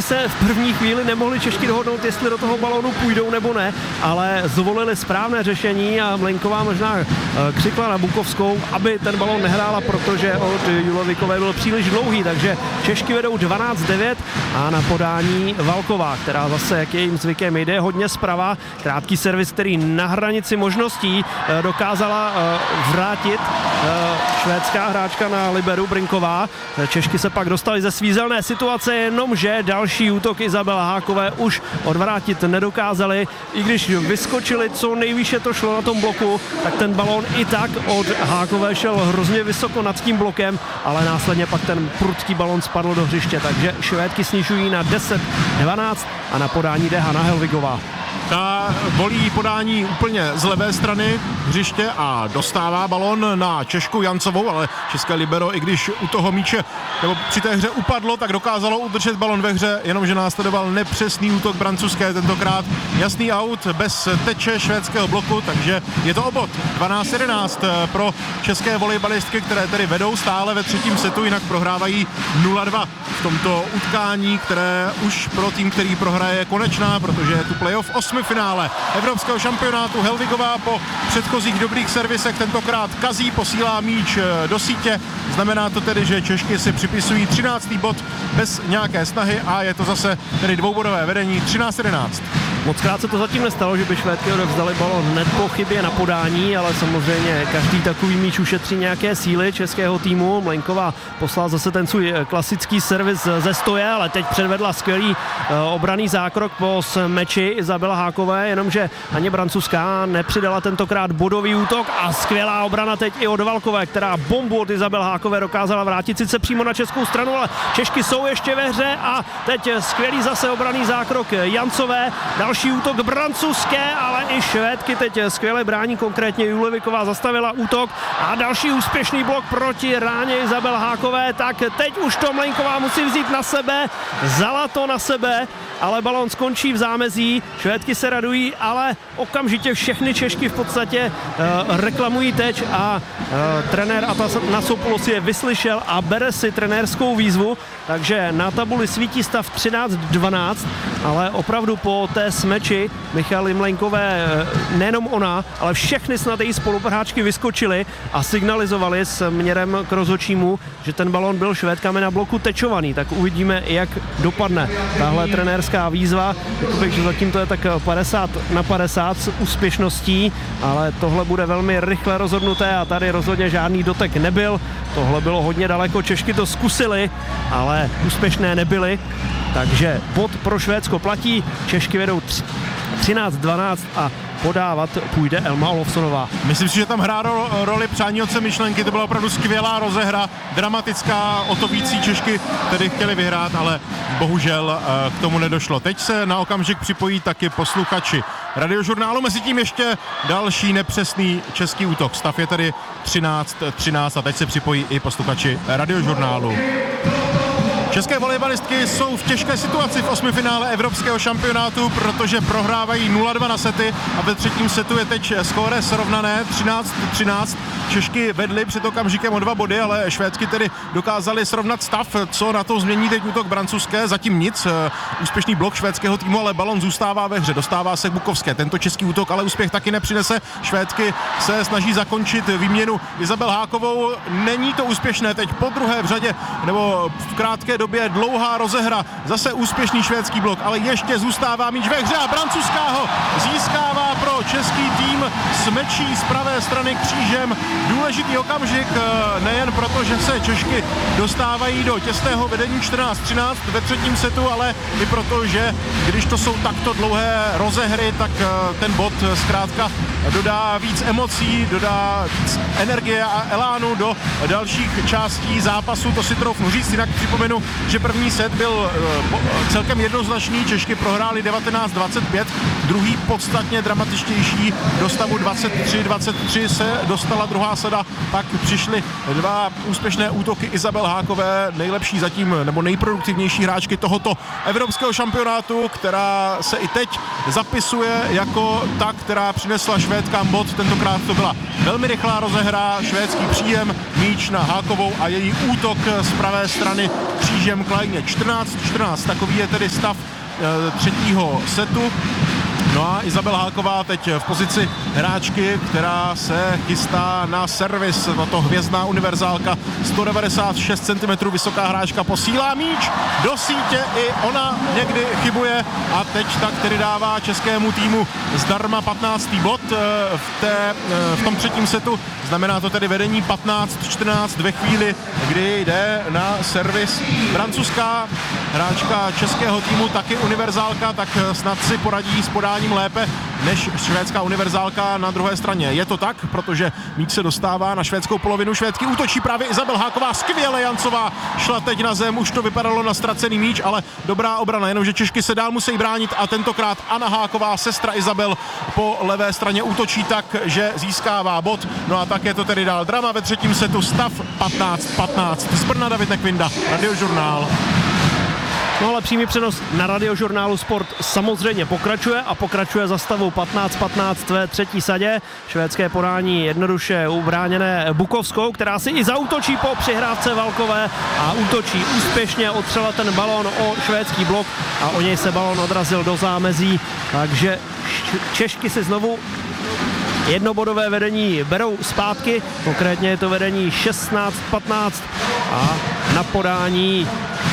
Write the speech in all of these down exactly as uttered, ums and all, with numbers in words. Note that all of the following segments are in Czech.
Jestli se v první chvíli nemohli Češky dohodnout, jestli do toho balónu půjdou nebo ne, ale zvolili správné řešení a Mlejnková možná křikla na Bukovskou, aby ten balón nehrála, protože od Julovikové byl příliš dlouhý, takže Češky vedou dvanáct devět a na podání Valková, která zase, jak je jim zvykem, jde hodně zprava. Krátký servis, který na hranici možností dokázala vrátit švédská hráčka na liberu Brinková. Češky se pak dostali ze svízelné situace, jenomže další útok Izabela Hákové už odvrátit nedokázali. I když vyskočili, co nejvýše to šlo na tom bloku, tak ten balón i tak od Hákové šel hrozně vysoko nad tím blokem, ale následně pak ten prudký balón spadl do hřiště, takže Švédky snižují na deset dvanáct a na podání jde Hana Helvigová. Ta volí podání úplně z levé strany hřiště a dostává balon na Češku Jancovou, ale české libero, i když u toho míče nebo při té hře upadlo, tak dokázalo udržet balon ve hře, jenomže následoval nepřesný útok francouzské, tentokrát jasný aut bez teče švédského bloku, takže je to obod dvanáct jedenáct pro české volejbalistky, které tedy vedou stále ve třetím setu, jinak prohrávají nula dva v tomto utkání, které už pro tým, který prohraje, je konečná, protože je tu playoff osmi finále evropského šampionátu. Helvigová po předchozích dobrých servisech tentokrát kazí, posílá míč do sítě. Znamená to tedy, že Češky si připisují třináctý bod bez nějaké snahy a je to zase tedy dvoubodové vedení třináct jedenáct. Mockrát se to zatím nestalo, že by Švédky odevzdali balon hned po chybě na podání, ale samozřejmě každý takový míč ušetří nějaké síly českého týmu. Mlejnková poslala zase ten svůj klasický servis ze stoje, ale teď předvedla skvělý obranný zákrok po meči Izabela Hákové, jenomže Aně Brancuská nepřidala tentokrát bodový útok a skvělá obrana teď i od Valkové, která bombu od Izabel Hákové dokázala vrátit sice přímo na českou stranu, ale Češky jsou ještě ve hře a teď skvělý zase obranný zákrok Jancové. Další útok Brancouské, ale i Švédky teď skvěle brání, konkrétně Juleviková zastavila útok a další úspěšný blok proti ráně Izabel Hákové, tak teď už to Mlejnková musí vzít na sebe, vzala to na sebe, ale balón skončí v zámezí, Švédky se radují, ale okamžitě všechny Češky v podstatě uh, reklamují teď a uh, trenér Atanasopoulos je vyslyšel a bere si trenérskou výzvu, takže na tabuli svítí stav třináct dvanáct, ale opravdu po té smeči Michaly Mlejnkové, nejenom ona, ale všechny snad její spoluhráčky vyskočily a signalizovali směrem k rozhodčímu, že ten balón byl Švédkami na bloku tečovaný, tak uvidíme, jak dopadne tahle trenérská výzva. Takže zatím to je tak padesát na padesát s úspěšností, ale tohle bude velmi rychle rozhodnuté a tady rozhodně žádný dotek nebyl. Tohle bylo hodně daleko, Češky to zkusili, ale úspěšné nebyly. Takže bod pro Švédsko platí, Češky vedou třináct dvanáct a podávat půjde Elma Olofsonová. Myslím si, že tam hrá ro- roli přání otce myšlenky, to byla opravdu skvělá rozehra, dramatická, o to vící Češky tedy chtěli vyhrát, ale bohužel uh, k tomu nedošlo. Teď se na okamžik připojí taky posluchači Radiožurnálu, mezi tím ještě další nepřesný český útok. Stav je tedy třináct třináct a teď se připojí i posluchači Radiožurnálu. České volejbalistky jsou v těžké situaci v osmifinále evropského šampionátu, protože prohrávají nula dva na sety a ve třetím setu je teď skóre srovnané třináct třináct. Češky vedly před okamžikem o dva body, ale Švédky tedy dokázali srovnat stav, co na to změní teď útok Brancouské. Zatím nic, úspěšný blok švédského týmu, ale balon zůstává ve hře, dostává se k Bukovské. Tento český útok ale úspěch taky nepřinese. Švédky se snaží zakončit výměnu Izabel Hákovou. Není to úspěšné teď po druhé v řadě, nebo v krátké době dlouhá rozehra, zase úspěšný švédský blok, ale ještě zůstává míč ve hře a Brancuská ho získává pro český tým s mečí z pravé strany křížem. Důležitý okamžik nejen proto, že se Češky dostávají do těsného vedení čtrnáct třináct ve třetím setu, ale i proto, že když to jsou takto dlouhé rozehry, tak ten bod zkrátka dodá víc emocí, dodá víc energie a elánu do dalších částí zápasu, to si troufnu říct, jinak připomenu, že první set byl celkem jednoznačný, Češky prohrály devatenáct dvacet pět, druhý podstatně dramatičtější, do stavu dvacet tři dvacet tři se dostala druhá sada, pak přišly dva úspěšné útoky Izabel Hákové, nejlepší zatím, nebo nejproduktivnější hráčky tohoto evropského šampionátu, která se i teď zapisuje jako ta, která přinesla Švédkám bod, tentokrát to byla velmi rychlá rozehra, švédský příjem, míč na Hákovou a její útok z pravé strany kříže křížem k lajně. čtrnáct čtrnáct, takový je tedy stav e, třetího setu. No a Izabel Háková teď v pozici hráčky, která se chystá na servis. Tato hvězdná univerzálka, sto devadesát šest centimetrů vysoká hráčka, posílá míč do sítě, i ona někdy chybuje a teď tak tedy dává českému týmu zdarma patnáctý bod v, té, v tom třetím setu. Znamená to tedy vedení patnáct čtrnáct ve chvíli, kdy jde na servis francouzská hráčka českého týmu, taky univerzálka, tak snad si poradí s podáním lépe než švédská univerzálka na druhé straně. Je to tak, protože míč se dostává na švédskou polovinu. Švédsky útočí právě Izabel Háková, skvěle Jancová šla teď na zem, už to vypadalo na ztracený míč, ale dobrá obrana, jenomže Češky se dál musí bránit a tentokrát Anna Háková, sestra Izabel, po levé straně útočí tak, že získává bod. No a tak je to tedy dál drama ve třetím setu, stav patnáct patnáct. Z Brna David Nekvinda, Radiožurnál. No ale přímý přenos na Radiožurnálu Sport samozřejmě pokračuje a pokračuje za stavou patnáct patnáct ve třetí sadě. Švédské podání jednoduše ubráněné Bukovskou, která si i zaútočí po přihrávce Valkové a útočí úspěšně, otřela ten balón o švédský blok a o něj se balón odrazil do zámezí, takže Češky si znovu jednobodové vedení berou zpátky, konkrétně je to vedení šestnáct patnáct a na podání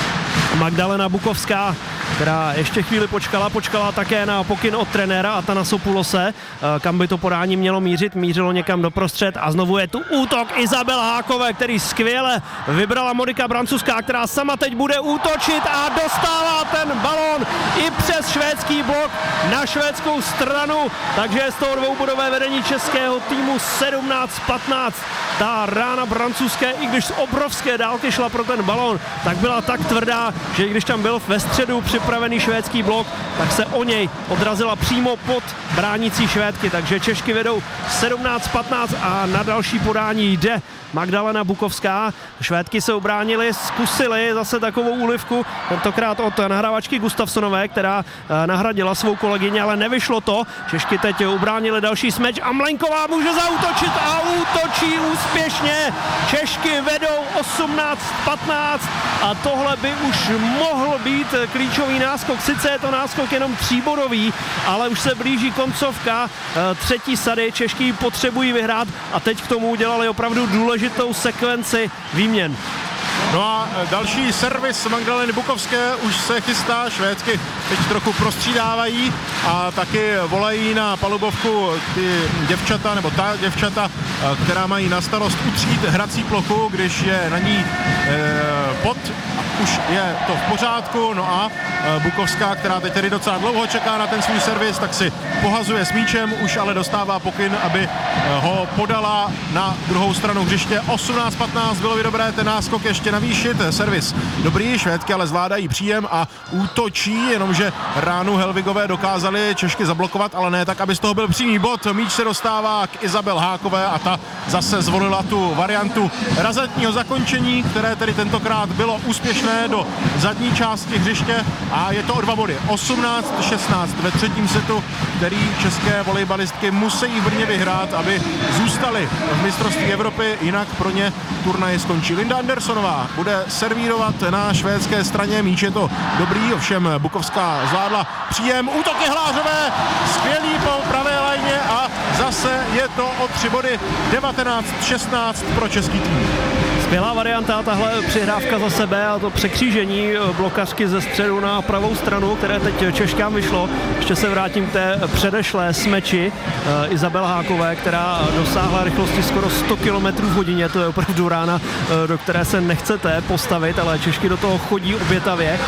Magdalena Bukovská, která ještě chvíli počkala, počkala také na pokyn od trenéra Atanasopulose, kam by to podání mělo mířit, mířilo někam doprostřed a znovu je tu útok Izabel Hákové, který skvěle vybrala Monika Brancuská, která sama teď bude útočit a dostává ten balón i přes švédský blok na švédskou stranu, takže je z toho dvoubodové vedení českého týmu sedmnáct patnáct. Ta rána Brancouské, i když z obrovské dálky šla pro ten balón, tak byla tak tvrdá, že i když tam byl ve středu připravený švédský blok, tak se o něj odrazila přímo pod bránící Švédky, takže Češky vedou sedmnáct patnáct a na další podání jde Magdalena Bukovská. Švédky se ubránily, zkusili zase takovou úlivku, tentokrát od nahrávačky Gustafsonové, která nahradila svou kolegyni, ale nevyšlo to. Češky teď ubránili další smeč a Mlenková může zaútočit a útočí úspěšně. Češky vedou osmnáct patnáct a tohle by už mohl být klíčový náskok. Sice je to náskok jenom tříbodový, ale už se blíží koncovka třetí sady. Češky potřebují vyhrát a teď k tomu udělali opravdu důležitou sekvenci výměn. No a další servis Magdaleny Bukovské už se chystá, Švédsky teď trochu prostřídávají a taky volají na palubovku ty děvčata, nebo ta děvčata, která mají na starost utřít hrací plochu, když je na ní e, pod, už je to v pořádku, no a Bukovská, která teď tedy docela dlouho čeká na ten svůj servis, tak si pohazuje s míčem, už ale dostává pokyn, aby ho podala na druhou stranu hřiště. osmnáct patnáct, bylo by dobré ten náskok ještě navýšit, servis dobrý, Švédky ale zvládají příjem a útočí, jenomže ránu Helvigové dokázali Češky zablokovat, ale ne tak, aby z toho byl přímý bod. Míč se dostává k Izabel Hákové a ta zase zvolila tu variantu razantního zakončení, které tedy tentokrát bylo úspěšné do zadní části hřiště a je to o dva body. osmnáct šestnáct ve třetím setu, který české volejbalistky musí v Brně vyhrát, aby zůstali v mistrovství Evropy, jinak pro ně turnaj skončí. Linda Andersonová bude servírovat na švédské straně, míč je to dobrý, ovšem Bukovská zvládla příjem, útok je Hlářové, skvělý po pravé lajně a zase je to o tři body, devatenáct šestnáct pro český tým. Skvělá varianta, tahle přihrávka za sebe a to překřížení blokařky ze středu na pravou stranu, které teď Češkám vyšlo. Ještě se vrátím k té předešlé smeči uh, Izabel Hákové, která dosáhla rychlosti skoro sto kilometrů v hodině, to je opravdu rána, uh, do které se nechcete postavit, ale Češky do toho chodí obětavě.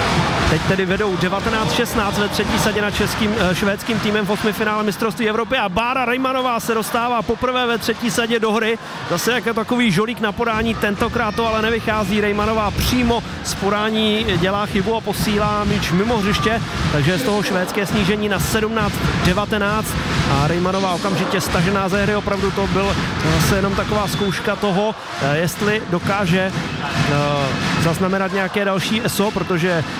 Teď tedy vedou devatenáct šestnáct ve třetí sadě nad českým, švédským týmem v osmifinále mistrovství Evropy a Bára Rejmanová se dostává poprvé ve třetí sadě do hry. Zase jako takový žolík na podání, tentokrát to ale nevychází. Rejmanová přímo z podání dělá chybu a posílá míč mimo hřiště, takže z toho švédské snížení na sedmnáct devatenáct a Rejmanová okamžitě stažená ze hry. Opravdu to byl zase jenom taková zkouška toho, jestli dokáže zaznamenat nějaké další E S O, protože jenom v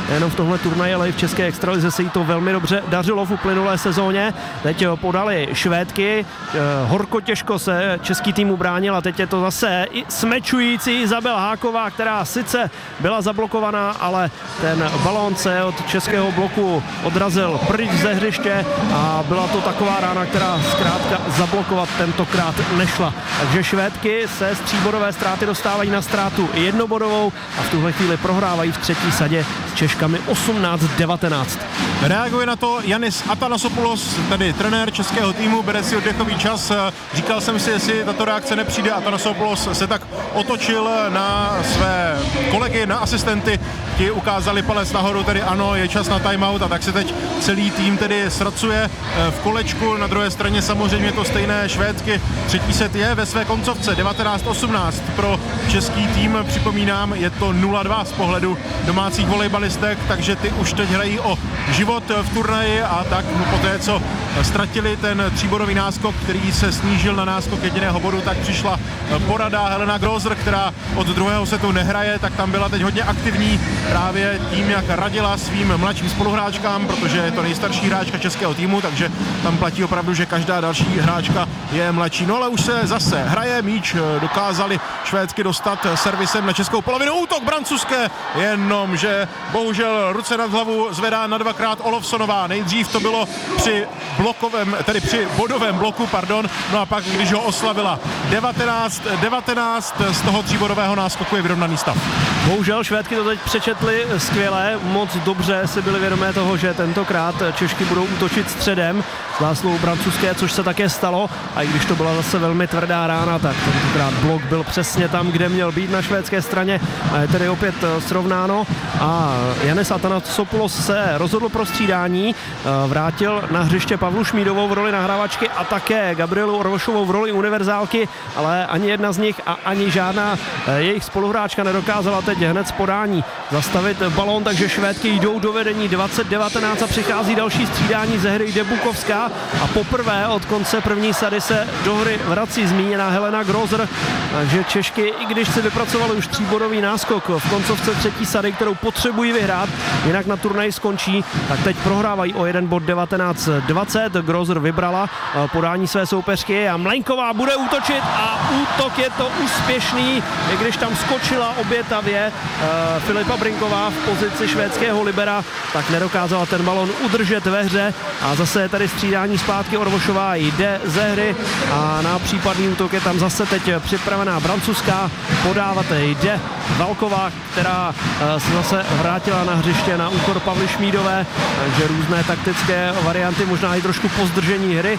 tomhle turnaji, ale i v české extralize se jí to velmi dobře dařilo v uplynulé sezóně. Teď podali Švédky, horko těžko se český tým ubránil a teď je to zase i smečující Izabel Háková, která sice byla zablokovaná, ale ten balón se od českého bloku odrazil pryč ze hřiště a byla to taková rána, která zkrátka zablokovat tentokrát nešla. Takže Švédky se stříbodové ztráty dostávají na ztrátu jednobodovou a v tuhle chvíli prohrávají v třetí sadě s Češkami osmnáct devatenáct. Reaguje na to Yannis Athanasopoulos, tedy trenér českého týmu, bere si oddechový čas. Říkal jsem si, jestli tato reakce nepřijde. Athanasopoulos se tak otočil na své kolegy, na asistenty. Ti ukázali palec nahoru, tedy ano, je čas na timeout a tak se teď celý tým tedy sracuje v kolečku. Na druhé straně samozřejmě to stejné Švédky. Třetí set je ve své koncovce devatenáct osmnáct pro český tým. Připomínám, je to nula dva z pohledu domácích volejbalistek, takže ty už teď hrají o život v turnaji a tak poté, co ztratili ten tříbodový náskok, který se snížil na náskok jediného bodu, tak přišla porada. Helena Grozer, která od druhého setu nehraje, tak tam byla teď hodně aktivní právě tím, jak radila svým mladším spoluhráčkám, protože je to nejstarší hráčka českého týmu, takže tam platí opravdu, že každá další hráčka je mladší. No ale už se zase hraje, míč dokázali Švédsky dostat servisem na českou polovinu. Útok francouzské, jenomže bohužel ruce nad hlavu zvedá na dvakrát Olofsonová. Nejdřív to bylo při blokovém, tedy při bodovém bloku, pardon, no a pak, když ho oslavila devatenáct devatenáct, z toho tříbodového náskoku je vyrovnaný stav. Bohužel Švédky to teď přečetli skvěle, moc dobře si byli vědomé toho, že tentokrát Češky budou útočit středem zásluhou francouzské, což se také stalo, a i když to byla zase velmi tvrdá rána, tak tentokrát blok byl přesně tam, kde měl být na švédské straně a je tedy opět srovnáno a Yannis Athanasopoulos se rozhodl pro střídání, vrátil na hřiště Pavlu Šmídovou v roli nahrávačky a také Gabrielu Orvošovou v roli univerzálky, ale ani jedna z nich a ani žádná jejich spoluhráčka nedokázala teď hned z podání zastavit balón, takže Švédky jdou do vedení dvacet devatenáct a přichází další střídání ze hry Debukovská a poprvé od konce první sady se do hry vrací zmíněná Helena Grozer, takže Češky, i když si vypracovali už tříbodový náskok v koncovce třetí sady, kterou potřebují vyhrát, jinak na turnaji skončí, tak teď prohrávají o jeden bod devatenáct dvacet. Grozer vybrala podání své soupeřky a Mlejnková bude útočit a útok je to úspěšný, i když tam skočila obětavě uh, Filipa Brinková v pozici švédského libera, tak nedokázala ten balon udržet ve hře a zase je tady střídání zpátky. Orvošová jde ze hry a na případný útok je tam zase teď připravená francouzská, podávat jde Valková, která uh, se zase vrátila na hřiště na úkor Pavly Šmídové, takže různé taktické varianty, možná i trošku pozdržení hry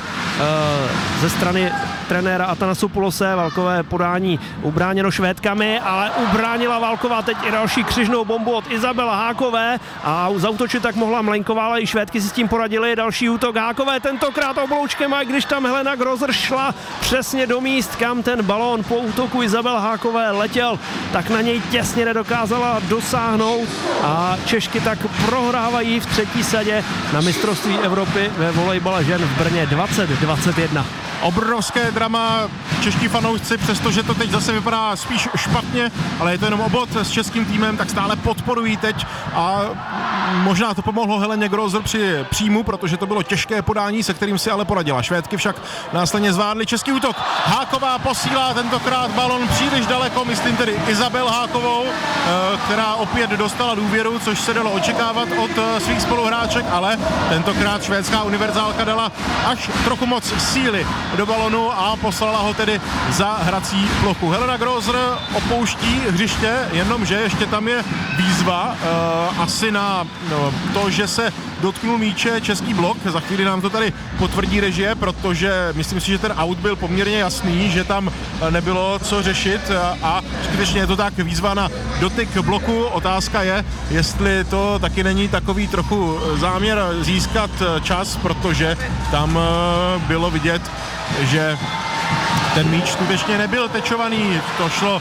uh, ze strany trenéra Athanasopoulose. Valkové podání ubráněno Švédkami, ale ubránila Valková teď i další křižnou bombu od Izabela Hákové a zautočit tak mohla Mlejnková, ale i Švédky si s tím poradili. Další útok Hákové, tentokrát obloučkem, a když tam Helena Grozer šla přesně do míst, kam ten balón po útoku Izabel Hákové letěl, tak na něj těsně nedokázala dosáhnout a Češky tak prohrávají v třetí sadě na mistrovství Evropy ve volejbale žen v Brně dvacet dvacet jedna. Obrovské drama, čeští fanoušci, přestože to teď zase vypadá spíš špatně, ale je to jenom obod s českým týmem, tak stále podporují teď a možná to pomohlo Heleně Grozer při příjmu, protože to bylo těžké podání, se kterým si ale poradila. Švédky však následně zvládly český útok. Háková posílá tentokrát balon příliš daleko, myslím tedy Izabel Hákovou, která opět dostala důvěru, což se dalo očekávat od svých spoluhráček, ale tentokrát švédská univerzálka dala až trochu moc síly do balonu a poslala ho tedy za hrací plochu. Helena Grozer opouští hřiště, jenomže ještě tam je výzva uh, asi na no, to, že se dotknul míče český blok. Za chvíli nám to tady potvrdí režie, protože myslím si, že ten out byl poměrně jasný, že tam nebylo co řešit a, a skutečně je to tak, výzva na dotyk bloku. Otázka je, jestli to taky není takový trochu záměr získat čas, protože tam uh, bylo vidět, že ten míč skutečně nebyl tečovaný, to šlo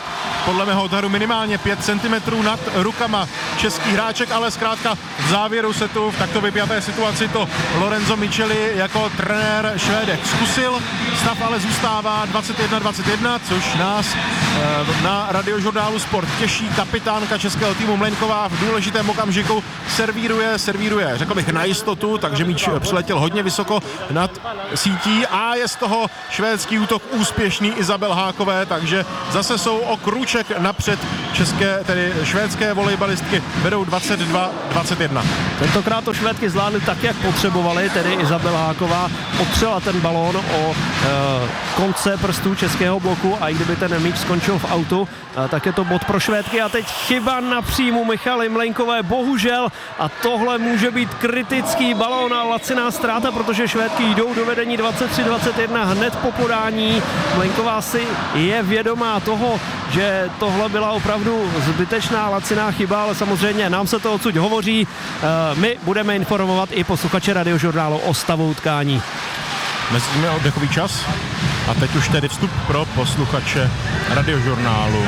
podle mého odhadu minimálně pět centimetrů nad rukama českých hráček, ale zkrátka v závěru setu v takto vypjaté situaci to Lorenzo Micheli jako trenér Švédek zkusil. Stav ale zůstává dvacet jedna dvacet jedna, což nás e, na radiožurnálu Sport těší. Kapitánka českého týmu Mlejnková v důležitém okamžiku servíruje, servíruje, řekl bych na jistotu, takže míč přiletěl hodně vysoko nad sítí a je z toho švédský útok úspěšný. Izabel Hákové, takže zase jsou o krůček napřed české, tedy švédské volejbalistky vedou dvacet dva dvacet jedna. Tentokrát to Švédky zvládly tak, jak potřebovali, tedy Izabel Háková otřela ten balón o e, konce prstů českého bloku a i kdyby ten míč skončil v autu, e, tak je to bod pro Švédky a teď chyba na příjmu Michaly Mlejnkové, bohužel, a tohle může být kritický balón a laciná ztráta, protože Švédky jdou do vedení dvacet tři dvacet jedna hned po podání. Mlejnková si je vědomá toho, že tohle byla opravdu zbytečná laciná chyba, ale samozřejmě nám se to odsud hovoří. My budeme informovat i posluchače radiožurnálu o stavu utkání. Mezitím je oddechový čas a teď už tedy vstup pro posluchače radiožurnálu.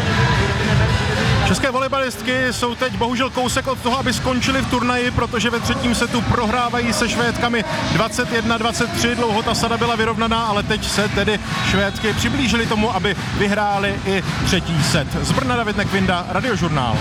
České volejbalistky jsou teď bohužel kousek od toho, aby skončili v turnaji, protože ve třetím setu prohrávají se Švédkami dvacet jedna dvacet tři. Dlouho ta sada byla vyrovnaná, ale teď se tedy Švédky přiblížily tomu, aby vyhráli i třetí set. Z Brna David Nekvinda, radiožurnál.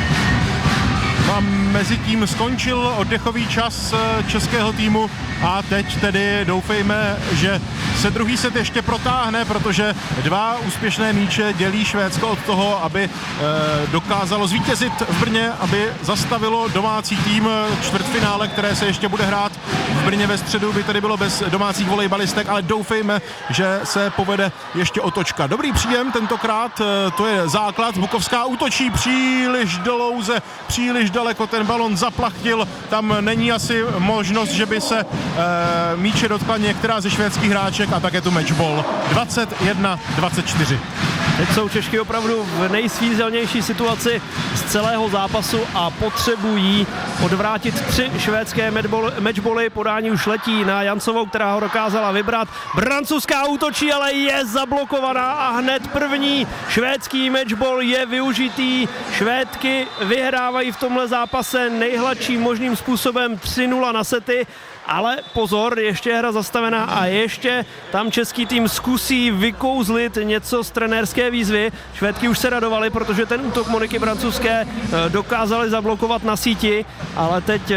A mezi tím skončil oddechový čas českého týmu a teď tedy doufejme, že se druhý set ještě protáhne, protože dva úspěšné míče dělí Švédsko od toho, aby e, dokázalo zvítězit v Brně, aby zastavilo domácí tým. Čtvrtfinále, které se ještě bude hrát v Brně ve středu, by tedy bylo bez domácích volejbalistek, ale doufejme, že se povede ještě otočka. Dobrý příjem tentokrát, e, to je základ. Bukovská útočí příliš do louze, příliš daleko ten balon zaplachtil, tam není asi možnost, že by se e, míče dotkla některá ze švédských hráček a tak je tu matchball. dvacet jedna dvacet čtyři. Teď jsou Češky opravdu v nejsvízelnější situaci z celého zápasu a potřebují odvrátit tři švédské matchbally. Podání už letí na Jancovou, která ho dokázala vybrat. Brancuská útočí, ale je zablokovaná a hned první švédský matchball je využitý. Švédky vyhrávají v tomhle zápase nejhladším možným způsobem tři nula na sety. Ale pozor, ještě je hra zastavená a ještě tam český tým zkusí vykouzlit něco z trenérské výzvy. Švédky už se radovaly, protože ten útok Moniky Brancůzské dokázali zablokovat na síti, ale teď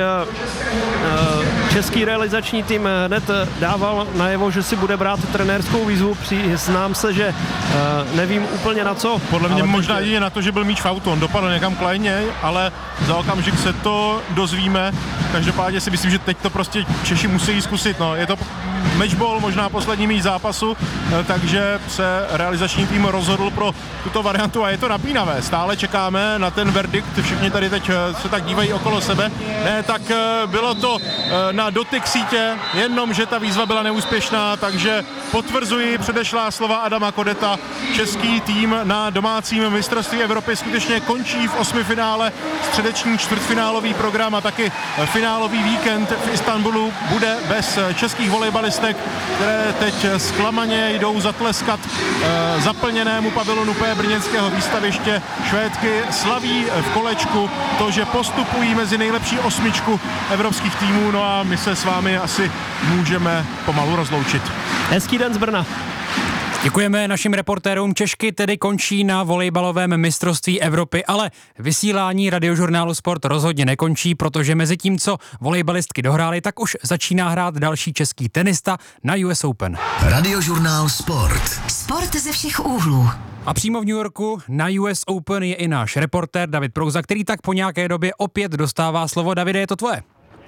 český realizační tým hned dával najevo, že si bude brát trenérskou výzvu. Přiznám se, že nevím úplně na co. Podle mě možná teď... jedině na to, že byl míč v autu, on dopadl někam klejně, ale za okamžik se to dozvíme. Každopádně si myslím, že teď to prostě Češi musí zkusit. No. Je to matchball, možná poslední míč zápasu, takže se realizační tým rozhodl pro tuto variantu a je to napínavé. Stále čekáme na ten verdikt, všichni tady teď se tak dívají okolo sebe. Ne, tak bylo to na dotyk sítě, jenom že ta výzva byla neúspěšná, takže potvrzuji předešlá slova Adama Kodeta. Český tým na domácím mistrovství Evropy skutečně končí v osmifinále. Středeční čtvrtfinálový program a taky finálový víkend v Istanbulu bude bez českých volejbalistek, které teď zklamaně jdou zatleskat e, zaplněnému pavilonu P. brněnského výstaviště. Švédky slaví v kolečku to, že postupují mezi nejlepší osmičku evropských týmů, no a my se s vámi asi můžeme pomalu rozloučit. Hezký den z Brna. Děkujeme našim reportérům. Češky tedy končí na volejbalovém mistrovství Evropy, ale vysílání radiožurnálu Sport rozhodně nekončí, protože mezi tím, co volejbalistky dohrály, tak už začíná hrát další český tenista na U S Open. Radiožurnál Sport. Sport ze všech úhlů. A přímo v New Yorku na U S Open je i náš reportér David Prouza, který tak po nějaké době opět dostává slovo. Davide, je to tvoje.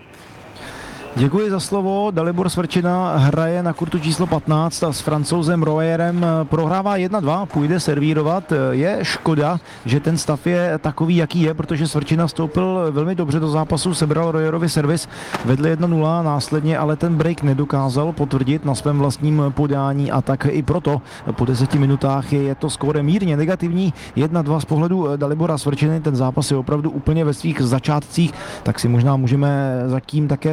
Děkuji za slovo. Dalibor Svrčina hraje na kurtu číslo patnáct a s Francouzem Royerem prohrává jedna dva, půjde servírovat. Je škoda, že ten stav je takový, jaký je, protože Svrčina vstoupil velmi dobře do zápasu, sebral Royerovi servis, vedl jedna nula, následně ale ten break nedokázal potvrdit na svém vlastním podání a tak i proto po deseti minutách je to skóre mírně negativní. jedna dva z pohledu Dalibora Svrčiny, ten zápas je opravdu úplně ve svých začátcích, tak si možná můžeme zatím také shrnout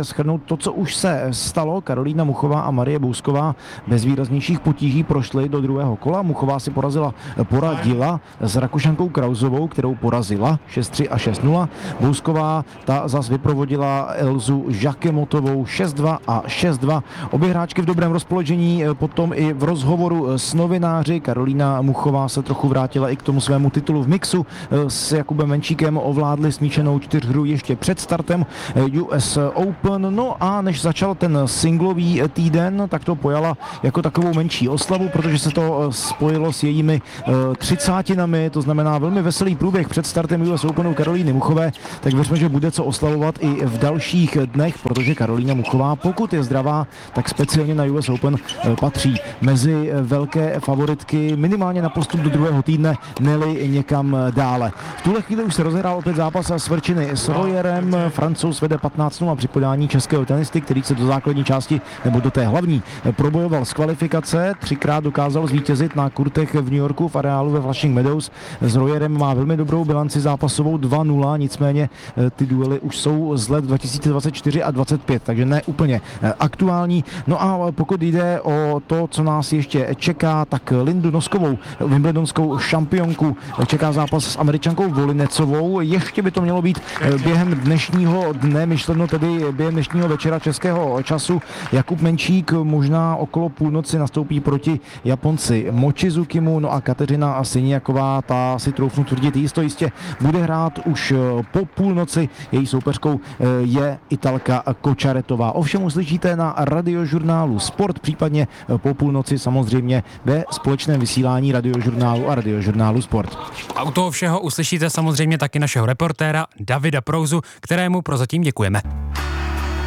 to, co už se stalo, Karolína Muchová a Marie Bousková bez výraznějších potíží prošly do druhého kola. Muchová si porazila, poradila s Rakušankou Krauzovou, kterou porazila šest tři a šest nula. Bousková ta zas vyprovodila Elzu Žakemotovou šest dva a šest dva. Obě hráčky v dobrém rozpoložení, potom i v rozhovoru s novináři. Karolína Muchová se trochu vrátila i k tomu svému titulu v mixu. S Jakubem Menčíkem ovládli smíšenou čtyřhru ještě před startem U S Open. No a než začal ten singlový týden, tak to pojala jako takovou menší oslavu, protože se to spojilo s jejími třicátinami, to znamená velmi veselý průběh před startem U S Openu Karolíny Muchové, tak věřme, že bude co oslavovat i v dalších dnech, protože Karolína Muchová, pokud je zdravá, tak speciálně na U S Open patří mezi velké favoritky minimálně na postup do druhého týdne, ne-li někam dále. V tuhle chvíli už se rozehrál opět zápas Svrčiny s Royerem. Francouz vede patnáct nula při podání českého tenisty, který se do základní části nebo do té hlavní probojoval z kvalifikace. Třikrát dokázal zvítězit na kurtech v New Yorku v areálu ve Flushing Meadows. S Royerem má velmi dobrou bilanci zápasovou dva nula, nicméně ty duely už jsou z let dva tisíce dvacet čtyři a dvacet pět, takže ne úplně aktuální. No a pokud jde o to, co nás ještě čeká, tak Lindu Noskovou, wimbledonskou šampionku, čeká zápas s Američankou Volinecovou. Ještě by to mělo být během dnešního dne, myšleno tedy během dnešního večera českého času. Jakub Menčík možná okolo půlnoci nastoupí proti Japonci Mochizukimu, no a Kateřina Siniaková, ta si troufnu tvrdit jisto jistě bude hrát už po půlnoci. Její soupeřkou je Italka Kočaretová. Ovšem uslyšíte na Radiožurnálu Sport, případně po půlnoci samozřejmě ve společném vysílání Radiožurnálu a Radiožurnálu Sport. A u toho všeho uslyšíte samozřejmě taky našeho reportéra Davida Prouzu, kterému prozatím děkujeme.